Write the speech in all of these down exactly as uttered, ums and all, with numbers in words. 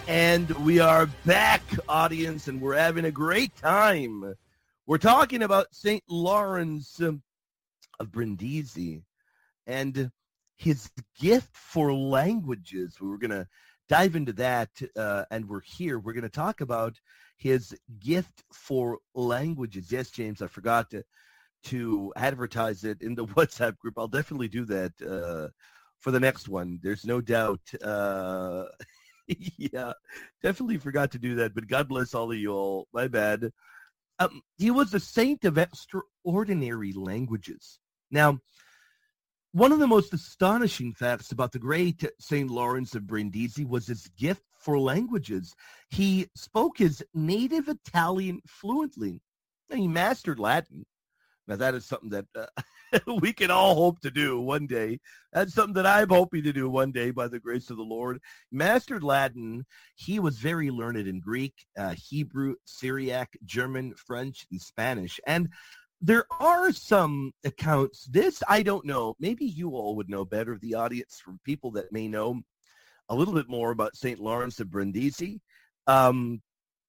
And we are back, audience, and we're having a great time. We're talking about Saint Lawrence um, of Brindisi and his gift for languages. We were going to dive into that, uh, and we're here. We're going to talk about his gift for languages. Yes, James, I forgot to, to advertise it in the WhatsApp group. I'll definitely do that uh, for the next one. There's no doubt. Uh, yeah, definitely forgot to do that, but God bless all of you all. My bad. Um, he was a saint of extraordinary languages. Now, one of the most astonishing facts about the great Saint Lawrence of Brindisi was his gift for languages. He spoke his native Italian fluently, and he mastered Latin. Now, that is something that uh, we can all hope to do one day. That's something that I'm hoping to do one day by the grace of the Lord. Mastered Latin. He was very learned in Greek, uh, Hebrew, Syriac, German, French, and Spanish. And there are some accounts. This, I don't know. Maybe you all would know better, the audience, from people that may know a little bit more about Saint Lawrence of Brindisi. Um,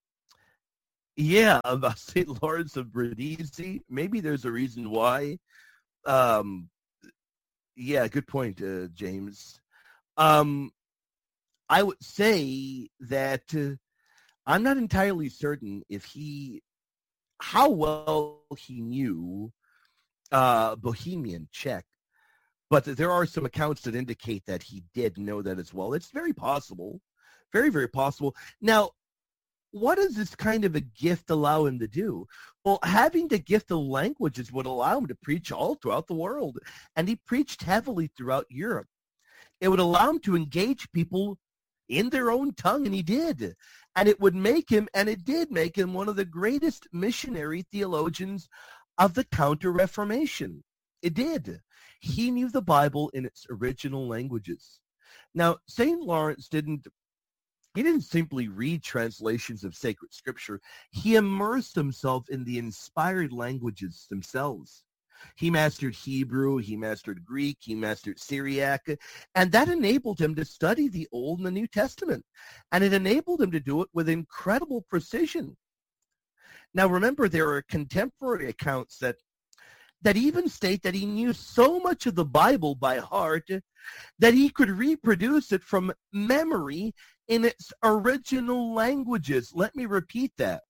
Yeah, about Saint Lawrence of Brindisi. Maybe there's a reason why. Um, yeah, good point, uh, James. Um, I would say that uh, I'm not entirely certain if he, how well he knew uh, Bohemian Czech, but there are some accounts that indicate that he did know that as well. It's very possible, very, very possible. Now, what does this kind of a gift allow him to do? Well, having the gift of languages would allow him to preach all throughout the world. And he preached heavily throughout Europe. It would allow him to engage people in their own tongue, and he did. And it would make him, and it did make him, one of the greatest missionary theologians of the Counter-Reformation. It did. He knew the Bible in its original languages. Now, Saint Lawrence didn't He didn't simply read translations of sacred scripture. He immersed himself in the inspired languages themselves. He mastered Hebrew, he mastered Greek, he mastered Syriac, and that enabled him to study the Old and the New Testament. And it enabled him to do it with incredible precision. Now, remember, there are contemporary accounts that that even state that he knew so much of the Bible by heart that he could reproduce it from memory in its original languages. Let me repeat that.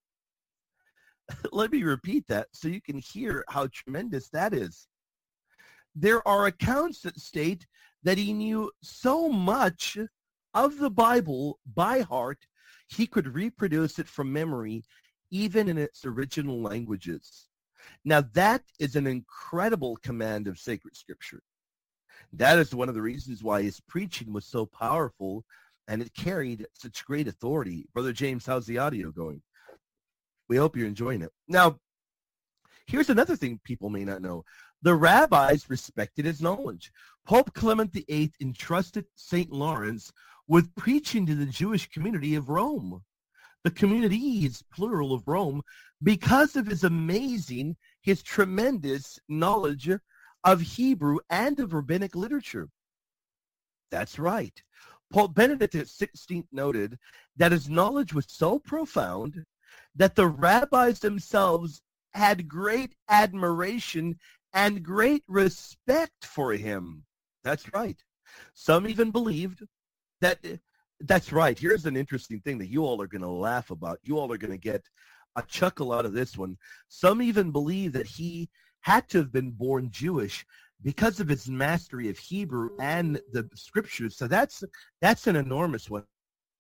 Let me repeat that so you can hear how tremendous that is. There are accounts that state that he knew so much of the Bible by heart, he could reproduce it from memory, even in its original languages. Now, that is an incredible command of sacred scripture. That is one of the reasons why his preaching was so powerful and it carried such great authority. Brother James, how's the audio going? We hope you're enjoying it. Now, here's another thing people may not know. The rabbis respected his knowledge. Pope Clement the Eighth entrusted Saint Lawrence with preaching to the Jewish community of Rome. The community is plural of Rome because of his amazing, his tremendous knowledge of Hebrew and of rabbinic literature. That's right. Pope Benedict the Sixteenth noted that his knowledge was so profound that the rabbis themselves had great admiration and great respect for him. That's right. Some even believed that, that's right. Here's an interesting thing that you all are going to laugh about. You all are going to get a chuckle out of this one. Some even believe that he had to have been born Jewish because of his mastery of Hebrew and the scriptures. So that's that's an enormous one.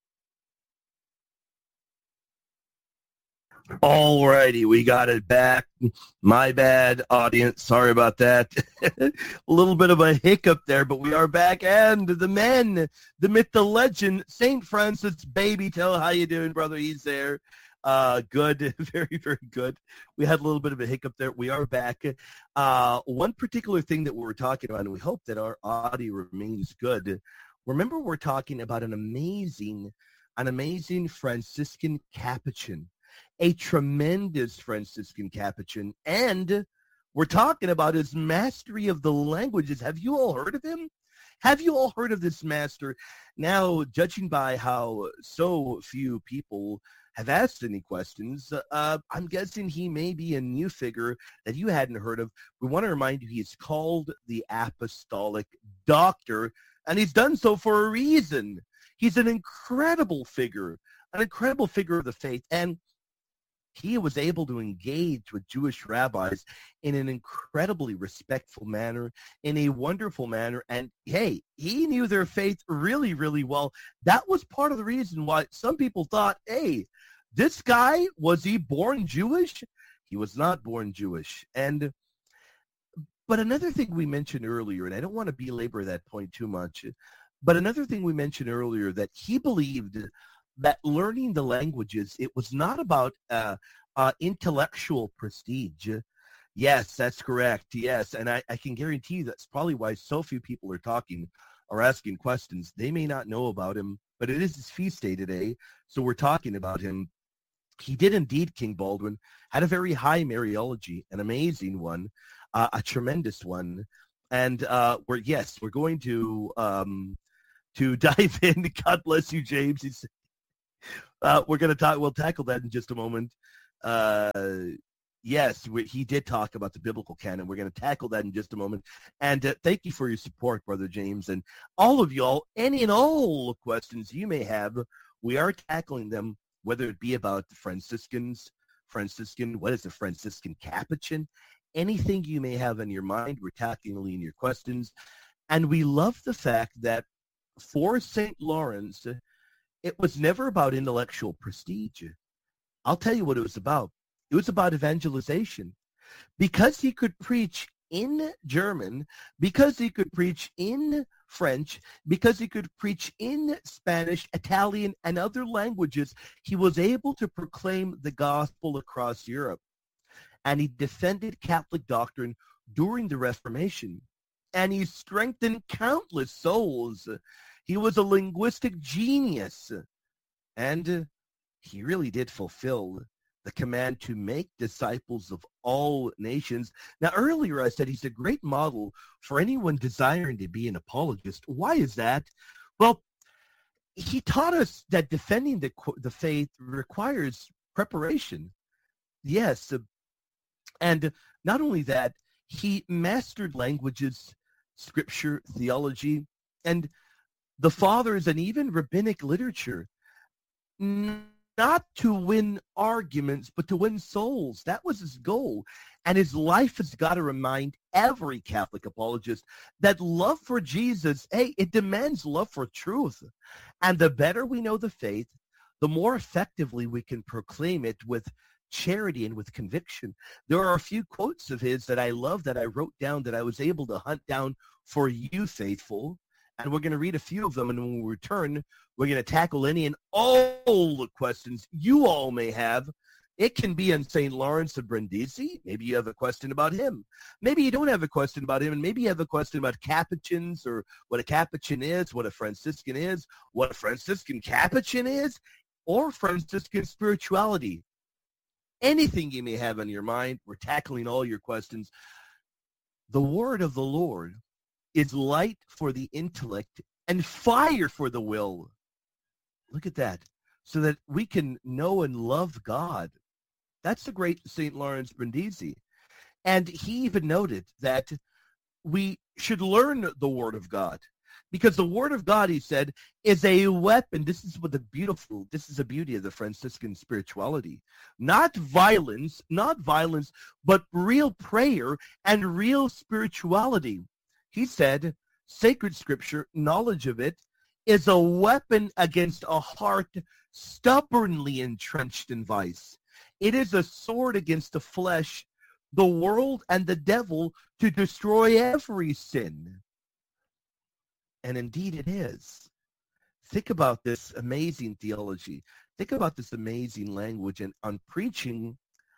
All righty, we got it back. My bad, audience. Sorry about that. A little bit of a hiccup there, but we are back. And the men, the myth, the legend, Saint Francis Babytel. How you doing, brother? He's there. Uh, good, very, very good. We had a little bit of a hiccup there. We are back. Uh, one particular thing that we were talking about, and we hope that our audio remains good. Remember, we're talking about an amazing, an amazing Franciscan Capuchin, a tremendous Franciscan Capuchin, and we're talking about his mastery of the languages. Have you all heard of him? Have you all heard of this master? Now, judging by how so few people have asked any questions, uh, I'm guessing he may be a new figure that you hadn't heard of. We want to remind you he is called the Apostolic Doctor, and he's done so for a reason. He's an incredible figure, an incredible figure of the faith, and he was able to engage with Jewish rabbis in an incredibly respectful manner, in a wonderful manner. And hey, he knew their faith really, really well. That was part of the reason why some people thought, hey, this guy, was he born Jewish? He was not born Jewish. And but another thing we mentioned earlier, and I don't want to belabor that point too much, but another thing we mentioned earlier, that he believed that learning the languages, it was not about uh, uh, intellectual prestige. Yes, that's correct. Yes, and I, I can guarantee you that's probably why so few people are talking or asking questions. They may not know about him, but it is his feast day today, so we're talking about him. He did indeed, King Baldwin, had a very high Mariology, an amazing one, uh, a tremendous one. And uh, we're, yes, we're going to um, to dive in. God bless you, James. He's, Uh, we're going to talk, we'll tackle that in just a moment. Uh, yes, we, he did talk about the biblical canon. We're going to tackle that in just a moment. And uh, thank you for your support, Brother James. And all of y'all, any and all questions you may have, we are tackling them, whether it be about the Franciscans, Franciscan, what is a Franciscan Capuchin? Anything you may have in your mind, we're tackling your questions. And we love the fact that for Saint Lawrence, it was never about intellectual prestige. I'll tell you what it was about. It was about evangelization. Because he could preach in German, because he could preach in French, because he could preach in Spanish, Italian, and other languages, he was able to proclaim the gospel across Europe. And he defended Catholic doctrine during the Reformation. And he strengthened countless souls. He was a linguistic genius, and uh, he really did fulfill the command to make disciples of all nations. Now, earlier I said he's a great model for anyone desiring to be an apologist. Why is that? Well, he taught us that defending the, the faith requires preparation. Yes, uh, and not only that, he mastered languages, scripture, theology, and the fathers, and even rabbinic literature, not to win arguments, but to win souls. That was his goal. And his life has got to remind every Catholic apologist that love for Jesus, hey, it demands love for truth. And the better we know the faith, the more effectively we can proclaim it with charity and with conviction. There are a few quotes of his that I love that I wrote down that I was able to hunt down for you, faithful. And we're going to read a few of them, and when we return, we're going to tackle any and all the questions you all may have. It can be on Saint Lawrence of Brindisi. Maybe you have a question about him. Maybe you don't have a question about him, and maybe you have a question about Capuchins, or what a Capuchin is, what a Franciscan is, what a Franciscan Capuchin is, or Franciscan spirituality. Anything you may have on your mind, we're tackling all your questions. The word of the Lord is light for the intellect and fire for the will. Look at that. So that we can know and love God. That's the great Saint Lawrence Brindisi. And he even noted that we should learn the word of God. Because the word of God, he said, is a weapon. This is what the beautiful, this is the beauty of the Franciscan spirituality. Not violence, not violence, but real prayer and real spirituality. He said, sacred scripture, knowledge of it, is a weapon against a heart stubbornly entrenched in vice. It is a sword against the flesh, the world, and the devil to destroy every sin. And indeed it is. Think about this amazing theology. Think about this amazing language. And on preaching,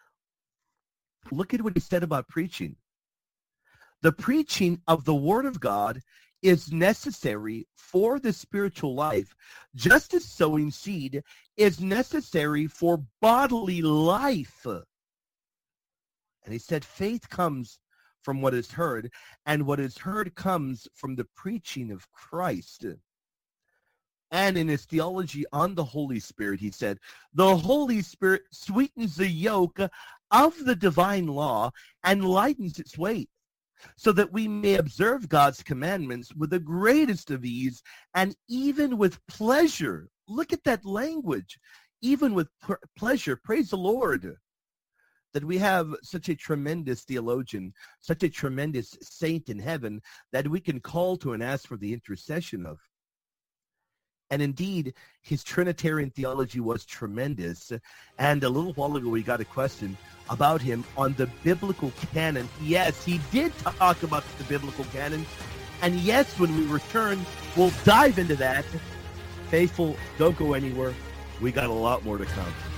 look at what he said about preaching. The preaching of the Word of God is necessary for the spiritual life, just as sowing seed is necessary for bodily life. And he said faith comes from what is heard, and what is heard comes from the preaching of Christ. And in his theology on the Holy Spirit, he said, the Holy Spirit sweetens the yoke of the divine law and lightens its weight, so that we may observe God's commandments with the greatest of ease and even with pleasure. Look at that language. Even with pr- pleasure. Praise the Lord that we have such a tremendous theologian, such a tremendous saint in heaven that we can call to and ask for the intercession of. And indeed, his Trinitarian theology was tremendous. And a little while ago, we got a question about him on the biblical canon. Yes, he did talk about the biblical canon. And yes, when we return, we'll dive into that. Faithful, don't go anywhere. We got a lot more to come.